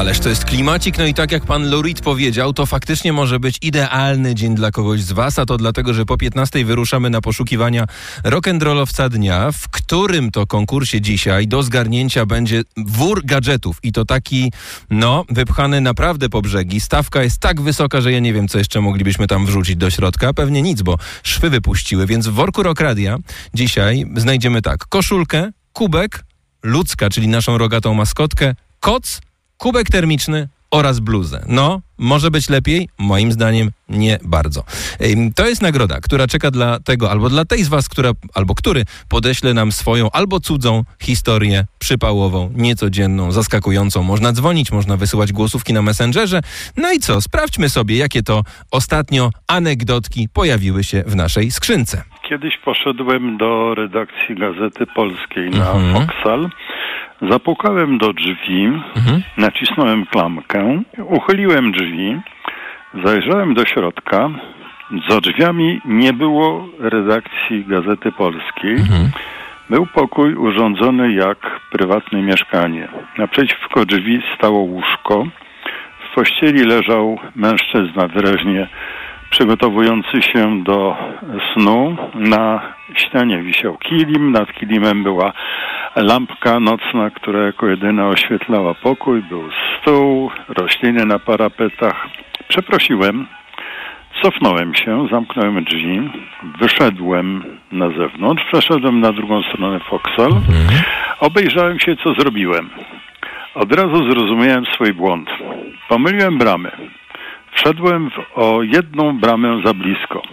Ależ to jest klimacik, no i tak jak pan Lorit powiedział, to faktycznie może być idealny dzień dla kogoś z was, a to dlatego, że po 15 wyruszamy na poszukiwania rock'n'rollowca dnia, w którym to konkursie dzisiaj do zgarnięcia będzie wór gadżetów i to taki, wypchany naprawdę po brzegi. Stawka jest tak wysoka, że ja nie wiem, co jeszcze moglibyśmy tam wrzucić do środka. Pewnie nic, bo szwy wypuściły, więc w worku Rock Radia dzisiaj znajdziemy tak, koszulkę, kubek, ludzka, czyli naszą rogatą maskotkę, koc, kubek termiczny oraz bluzę. Może być lepiej? Moim zdaniem nie bardzo. To jest nagroda, która czeka dla tego, albo dla tej z was, który podeśle nam swoją albo cudzą historię przypałową, niecodzienną, zaskakującą. Można dzwonić, można wysyłać głosówki na Messengerze. No i co? Sprawdźmy sobie, jakie to ostatnio anegdotki pojawiły się w naszej skrzynce. Kiedyś poszedłem do redakcji Gazety Polskiej na Foksal. Zapukałem do drzwi, nacisnąłem klamkę, uchyliłem drzwi, zajrzałem do środka. Za drzwiami nie było redakcji Gazety Polskiej. Był pokój urządzony jak prywatne mieszkanie. Naprzeciwko drzwi stało łóżko. W pościeli leżał mężczyzna wyraźnie przygotowujący się do snu. Na ścianie wisiał kilim, nad kilimem była lampka nocna, która jako jedyna oświetlała pokój. Był stół, rośliny na parapetach. Przeprosiłem, cofnąłem się, zamknąłem drzwi, wyszedłem na zewnątrz, przeszedłem na drugą stronę Foksal, obejrzałem się, co zrobiłem. Od razu zrozumiałem swój błąd. Pomyliłem bramy. Wszedłem o jedną bramę za blisko.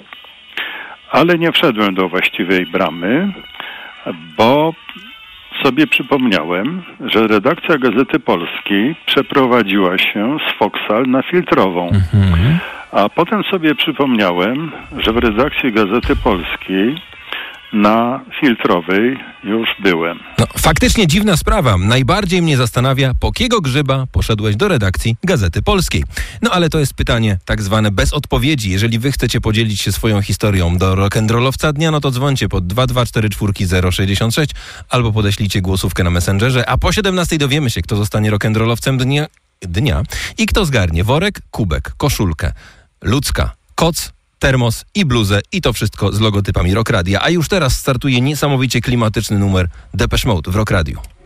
Ale nie wszedłem do właściwej bramy, bo sobie przypomniałem, że redakcja Gazety Polskiej przeprowadziła się z Foksal na Filtrową. A potem sobie przypomniałem, że w redakcji Gazety Polskiej na Filtrowej już byłem. Faktycznie dziwna sprawa. Najbardziej mnie zastanawia, po kiego grzyba poszedłeś do redakcji Gazety Polskiej. Ale to jest pytanie tak zwane bez odpowiedzi. Jeżeli wy chcecie podzielić się swoją historią do rock'n'rollowca dnia, to dzwońcie pod 2244066 albo podeślijcie głosówkę na Messengerze, a po 17 dowiemy się, kto zostanie rock'n'rollowcem dnia i kto zgarnie worek, kubek, koszulkę, ludzka, koc, termos i bluzę i to wszystko z logotypami Rock Radia. A już teraz startuje niesamowicie klimatyczny numer Depeche Mode w Rock Radiu.